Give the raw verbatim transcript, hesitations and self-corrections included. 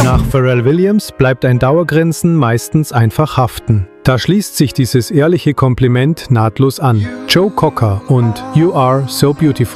Nach Pharrell Williams bleibt ein Dauergrinsen meistens einfach haften. Da schließt sich dieses ehrliche Kompliment nahtlos an. Joe Cocker und You Are So Beautiful.